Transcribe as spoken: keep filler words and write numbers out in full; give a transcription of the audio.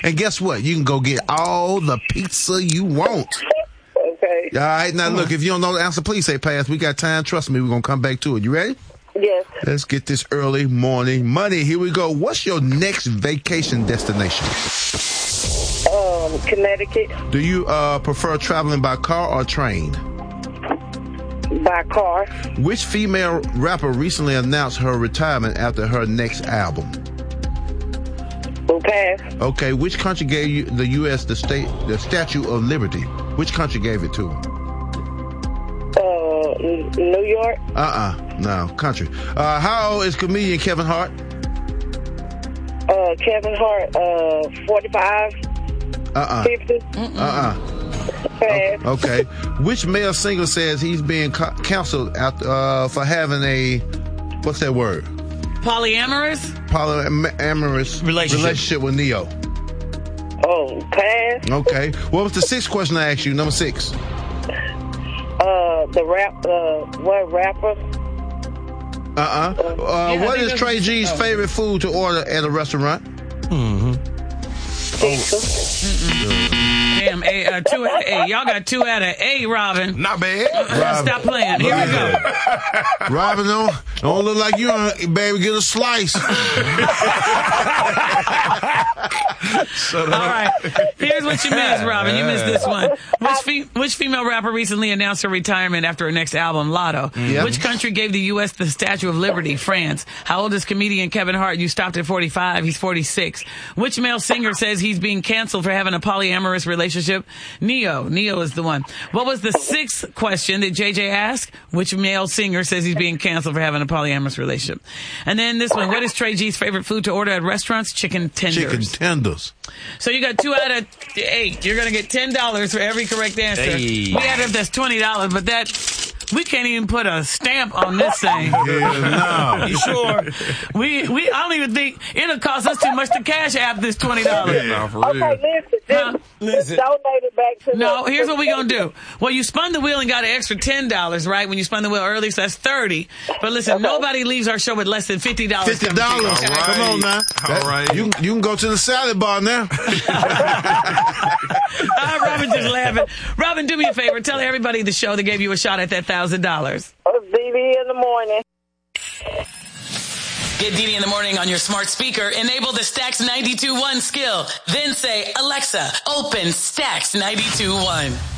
And guess what? You can go get all the pizza you want. Okay. All right. Now, look, if you don't know the answer, please say pass. We got time. Trust me, we're going to come back to it. You ready? Yes. Let's get this early morning money. Here we go. What's your next vacation destination? Um, Connecticut. Do you uh, prefer traveling by car or train? By car. Which female rapper recently announced her retirement after her next album? Okay. Okay. Which country gave you, the U S the state the Statue of Liberty? Which country gave it to? Uh, New York. Uh-uh. No, country. Uh, how old is comedian Kevin Hart? Uh, Kevin Hart. Uh, forty-five. Uh-uh. fifty. Uh-uh. Pass. Okay. Which male singer says he's being co- counseled after, uh, for having a, what's that word? Polyamorous? Polyamorous Relationship. relationship with Neo. Oh, pass. Okay. What was the sixth question I asked you? Number six. Uh, the rap. Uh, what rapper? Uh-uh. Uh, Yeah, what I think is Trey that's- G's oh. favorite food to order at a restaurant? Pizza. Damn, a, uh, two out of eight. Y'all got two out of eight, Robin. Not bad. Uh, Stop playing. Here we go. Robin, don't, don't look like you, uh, baby. Get a slice. All right. Here's what you missed, Robin. You missed this one. Which fe- which female rapper recently announced her retirement after her next album, Lotto? Yep. Which country gave the U S the Statue of Liberty? France. How old is comedian Kevin Hart? You stopped at forty-five. He's forty-six. Which male singer says he's being canceled for having a polyamorous relationship? Neo. Neo is the one. What was the sixth question that J J asked? Which male singer says he's being canceled for having a polyamorous relationship? And then this one. What is Trey G's favorite food to order at restaurants? Chicken tenders. Chicken tenders. So you got two out of eight. You're going to get ten dollars for every correct answer. Hey. We added up that's twenty dollars, but that, we can't even put a stamp on this thing. Yeah, no. You sure? We, we, I don't even think it'll cost us too much to cash app this twenty dollars. No, for real. Okay, listen. Just, Huh? just donate it back to No, the, here's what we're going to do. Well, you spun the wheel and got an extra ten dollars, right? When you spun the wheel early, so that's thirty. But listen, Okay. nobody leaves our show with less than fifty dollars. Fifty dollars. All right. Come on now. All That- right. You, you can go to the salad bar now. Ah, Robin just laughing. Robin, do me a favor. Tell everybody the show that gave you a shot at that one thousand dollars. B B in the morning. Get Dee Dee in the morning on your smart speaker. Enable the Stax ninety-two point one skill. Then say, Alexa, open Stax ninety-two point one.